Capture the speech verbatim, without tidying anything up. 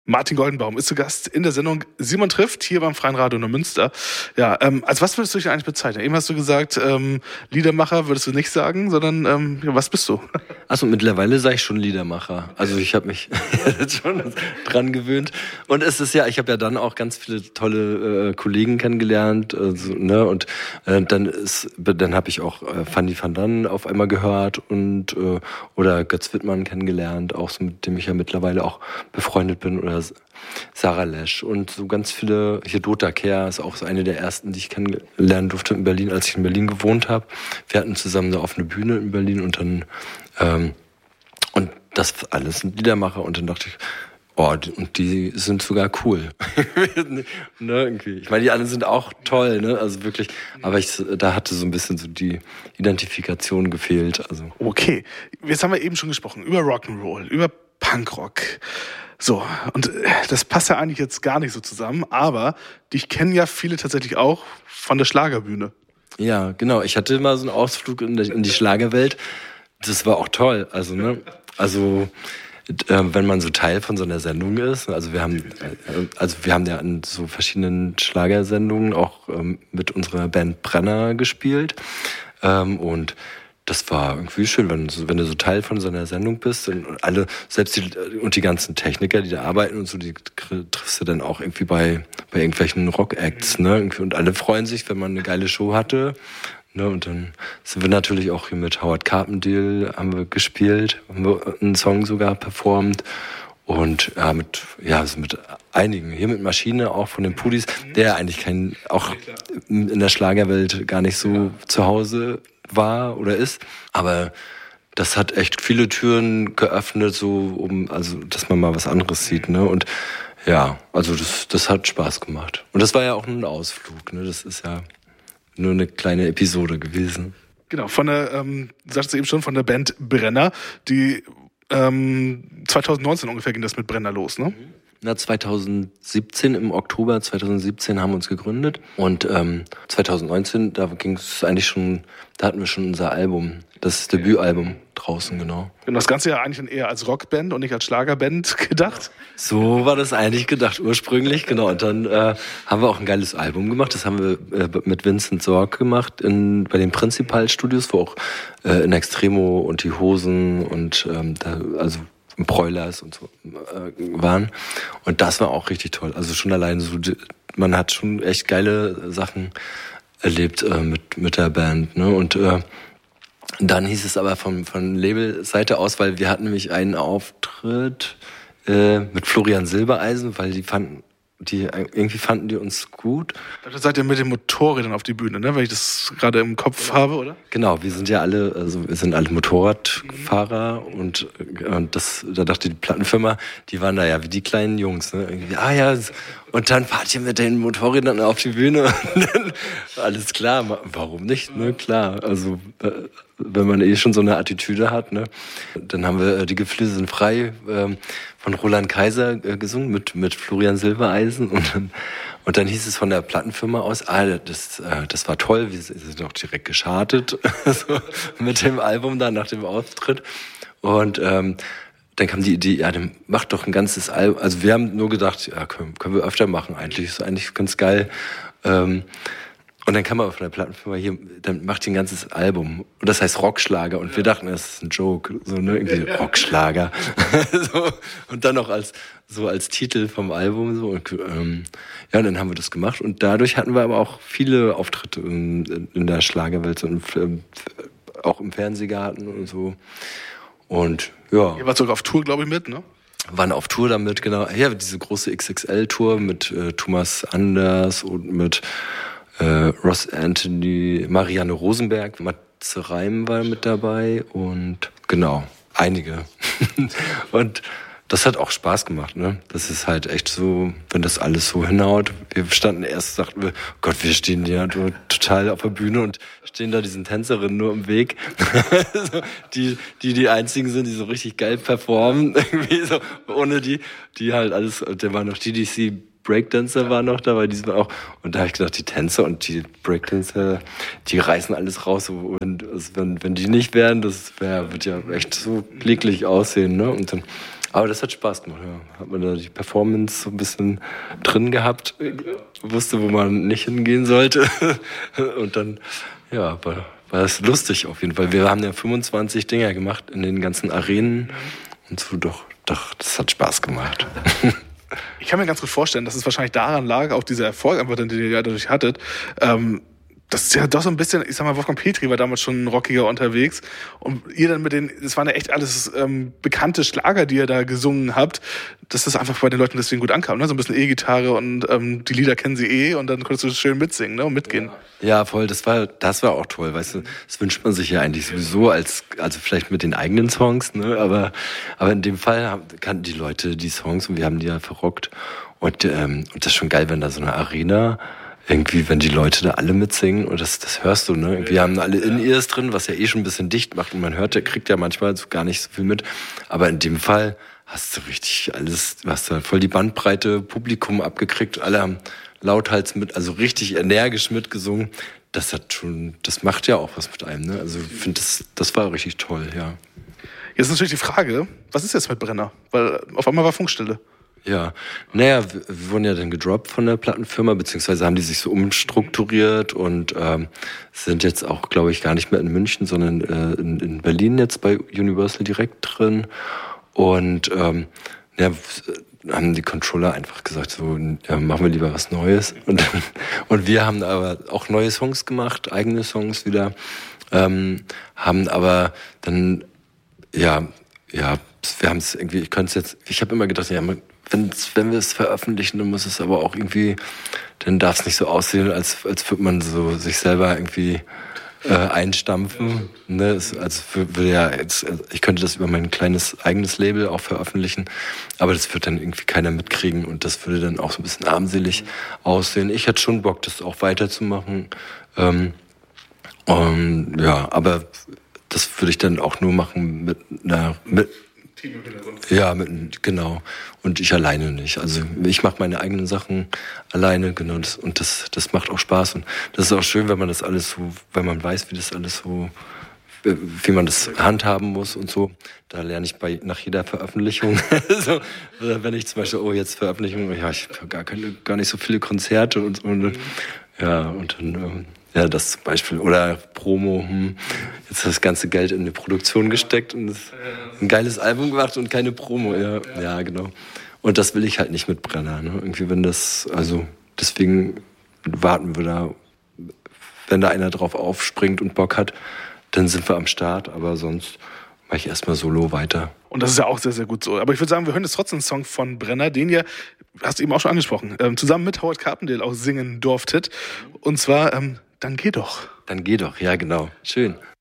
Martin Goldenbaum ist zu Gast in der Sendung Simon trifft, hier beim Freien Radio Neumünster. Ja, ähm, als was würdest du dich eigentlich bezeichnen? Eben hast du gesagt, ähm, Liedermacher würdest du nicht sagen, sondern ähm, ja, was bist du? Achso, mittlerweile sage ich schon Liedermacher. Also ich habe mich jetzt schon dran gewöhnt. Und es ist ja, ich habe ja dann auch ganz viele tolle äh, Kollegen kennengelernt. Äh, so, ne? Und äh, dann ist, dann habe ich auch äh, Fanny van Dan auf einmal gehört und äh, oder Götz Wittmann kennengelernt, auch so, mit dem ich ja mittlerweile auch befreundet bin. Oder Sarah Lesch und so ganz viele, hier Dota Kehr ist auch so eine der ersten, die ich kennenlernen durfte in Berlin, als ich in Berlin gewohnt habe. Wir hatten zusammen eine offene Bühne in Berlin und dann ähm, und das alles sind Liedermacher und dann dachte ich, oh, und die sind sogar cool. Ne, irgendwie. Ich meine, die anderen sind auch toll, ne? Also wirklich, aber ich, da hatte so ein bisschen so die Identifikation gefehlt. Also. Okay, jetzt haben wir eben schon gesprochen über Rock'n'Roll, über Punkrock. So, und das passt ja eigentlich jetzt gar nicht so zusammen, aber dich kennen ja viele tatsächlich auch von der Schlagerbühne. Ja, genau. Ich hatte mal so einen Ausflug in die, in die Schlagerwelt. Das war auch toll. Also, ne, also äh, wenn man so Teil von so einer Sendung ist, also wir haben, äh, also wir haben ja in so verschiedenen Schlagersendungen auch ähm, mit unserer Band Brenner gespielt ähm, und das war irgendwie schön, wenn, wenn du so Teil von so einer Sendung bist und alle, selbst die, und die ganzen Techniker, die da arbeiten und so, die triffst du dann auch irgendwie bei, bei irgendwelchen Rock-Acts, ne? Und alle freuen sich, wenn man eine geile Show hatte, ne? Und dann sind wir natürlich auch hier mit Howard Carpendale, haben wir gespielt, haben wir einen Song sogar performt. Und ja, mit, ja, also mit einigen, hier mit Maschine, auch von den Pudis, der eigentlich kein, auch in der Schlagerwelt gar nicht so zu Hause war oder ist, aber das hat echt viele Türen geöffnet, so um, also dass man mal was anderes sieht, ne? Und ja, also das, das hat Spaß gemacht. Und das war ja auch nur ein Ausflug, ne? Das ist ja nur eine kleine Episode gewesen. Genau, von der, ähm, sagst du eben schon, von der Band Brenner, die ähm, zwanzig neunzehn ungefähr ging das mit Brenner los, ne? Na, zwanzig siebzehn, im Oktober zwanzig siebzehn haben wir uns gegründet und ähm, zwanzig neunzehn, da ging es eigentlich schon, da hatten wir schon unser Album, das Debütalbum draußen, genau. Und das Ganze ja eigentlich eher als Rockband und nicht als Schlagerband gedacht? So war das eigentlich gedacht, ursprünglich, genau. Und dann äh, haben wir auch ein geiles Album gemacht, das haben wir äh, mit Vincent Sorg gemacht, in, bei den Prinzipal-Studios, wo auch äh, in Extremo und die Hosen und ähm, da, also Broilers und so äh, waren. Und das war auch richtig toll. Also schon allein so, man hat schon echt geile Sachen erlebt äh, mit mit der Band, ne? Und äh, dann hieß es aber von von Labelseite aus, weil wir hatten nämlich einen Auftritt äh, mit Florian Silbereisen, weil die fanden die irgendwie fanden die uns gut. Da seid ihr mit den Motorrädern auf die Bühne, ne? Wenn ich das gerade im Kopf habe, oder? Genau, wir sind ja alle, also wir sind alle Motorradfahrer mhm. und, und das, da dachte die Plattenfirma, die waren da ja wie die kleinen Jungs, ne? Irgendwie, ah ja, und dann fahrt ihr mit den Motorrädern auf die Bühne und dann, alles klar, warum nicht, ne? Klar, also wenn man eh schon so eine Attitüde hat, ne? Dann haben wir Die Gefühle sind frei ähm, von Roland Kaiser äh, gesungen mit mit Florian Silbereisen und dann, und dann hieß es von der Plattenfirma aus, ah, das äh, das war toll, wir sind auch direkt geschartet so, mit dem Album dann nach dem Auftritt und ähm, dann kam die Idee, ja, dann macht doch ein ganzes Album. Also wir haben nur gedacht, ja, können, können wir öfter machen eigentlich, ist eigentlich ganz geil. Ähm, Und dann kam aber von der Plattenfirma hier, dann macht die ein ganzes Album. Und das heißt Rockschlager. Und wir dachten, das ist ein Joke. So, ne, irgendwie Rockschlager. So, und dann noch als, so als Titel vom Album, so. Und, ähm, ja, und dann haben wir das gemacht. Und dadurch hatten wir aber auch viele Auftritte in, in der Schlagerwelt, so, und, auch im Fernsehgarten und so. Und, ja. Ihr wart sogar auf Tour, glaube ich, mit, ne? Waren auf Tour damit, genau. Ja, diese große X X L-Tour mit äh, Thomas Anders und mit Äh, Ross Anthony, Marianne Rosenberg, Matze Reim war mit dabei und genau, einige. Und das hat auch Spaß gemacht, ne? Das ist halt echt so, wenn das alles so hinhaut. Wir standen erst, sagten wir, Gott, wir stehen ja total auf der Bühne und stehen da diesen Tänzerinnen nur im Weg. die, die die einzigen sind, die so richtig geil performen. Irgendwie so, ohne die, die halt alles, der war noch G D C Breakdancer war noch dabei, die waren auch, und da habe ich gedacht, die Tänzer und die Breakdancer, die reißen alles raus, und wenn, wenn die nicht wären, das wär, wird ja echt so kläglich aussehen, ne? Und dann Aber das hat Spaß gemacht, ja. Hat man da die Performance so ein bisschen drin gehabt, wusste, wo man nicht hingehen sollte. Und dann, ja, war, war das lustig auf jeden Fall. Wir haben ja fünfundzwanzig Dinger gemacht in den ganzen Arenen. Und so, doch, doch, das hat Spaß gemacht. Ich kann mir ganz gut vorstellen, dass es wahrscheinlich daran lag, auch dieser Erfolg, einfach, den ihr dadurch hattet. Ähm, das ist ja doch so ein bisschen, ich sag mal, Wolfgang Petri war damals schon rockiger unterwegs. Und ihr dann mit den, das waren ja echt alles ähm, bekannte Schlager, die ihr da gesungen habt, dass das einfach bei den Leuten deswegen gut ankam. Ne? So ein bisschen E-Gitarre und ähm, die Lieder kennen sie eh und dann konntest du schön mitsingen, ne? Und mitgehen. Ja. Ja, voll, das war, das war auch toll, weißt du. Das wünscht man sich ja eigentlich sowieso als, also vielleicht mit den eigenen Songs, ne, aber, aber in dem Fall haben, kannten die Leute die Songs und wir haben die ja verrockt. Und, ähm, und das ist schon geil, wenn da so eine Arena, irgendwie, wenn die Leute da alle mitsingen und das, das hörst du, ne. Wir haben alle In-Ears drin, was ja eh schon ein bisschen dicht macht und man hört, der kriegt ja manchmal so gar nicht so viel mit. Aber in dem Fall hast du richtig alles, hast du voll die Bandbreite Publikum abgekriegt, alle haben lauthals mit, also richtig energisch mitgesungen. Das hat schon, das macht ja auch was mit einem, ne? Also ich finde, das, das war richtig toll, ja. Jetzt ist natürlich die Frage, was ist jetzt mit Brenner? Weil auf einmal war Funkstille. Ja, naja, wir, wir wurden ja dann gedroppt von der Plattenfirma, beziehungsweise haben die sich so umstrukturiert und ähm, sind jetzt auch, glaube ich, gar nicht mehr in München, sondern äh, in, in Berlin jetzt bei Universal direkt drin. Und ähm, ja, haben die Controller einfach gesagt, so, ja, machen wir lieber was Neues. Und, und wir haben aber auch neue Songs gemacht, eigene Songs wieder, ähm, haben aber dann, ja, ja, wir haben es irgendwie, ich könnte es jetzt, ich habe immer gedacht, ja, wenn, wenn wir es veröffentlichen, dann muss es aber auch irgendwie, dann darf es nicht so aussehen, als, als würde man so sich selber irgendwie äh, einstampfen. Ne? Es, also würde ja jetzt, ich könnte das über mein kleines eigenes Label auch veröffentlichen, aber das wird dann irgendwie keiner mitkriegen und das würde dann auch so ein bisschen armselig aussehen. Ich hätte schon Bock, das auch weiterzumachen. Ähm, und, ja, aber das würde ich dann auch nur machen mit einer mit ja, mit, genau. Und ich alleine nicht. Also ich mache meine eigenen Sachen alleine, genau. Das, und das, das macht auch Spaß. Und das ist auch schön, wenn man das alles so, wenn man weiß, wie das alles so, wie man das handhaben muss und so. Da lerne ich bei nach jeder Veröffentlichung. So, wenn ich zum Beispiel, oh, jetzt Veröffentlichung, ja, ich habe gar keine, gar nicht so viele Konzerte und, und ja, und dann. Ähm, Ja, das zum Beispiel. Oder Promo. Hm. Jetzt das ganze Geld in eine Produktion gesteckt und ein geiles Album gemacht und keine Promo. Ja, ja, genau. Und das will ich halt nicht mit Brenner. Ne? Irgendwie, wenn das, also deswegen warten wir da, wenn da einer drauf aufspringt und Bock hat, dann sind wir am Start. Aber sonst mache ich erstmal solo weiter. Und das ist ja auch sehr, sehr gut so. Aber ich würde sagen, wir hören jetzt trotzdem einen Song von Brenner, den ihr, hast du eben auch schon angesprochen, ähm, zusammen mit Howard Carpendale auch singen durftet. Und zwar, ähm, Dann geh doch. Dann geh doch, ja genau. Schön.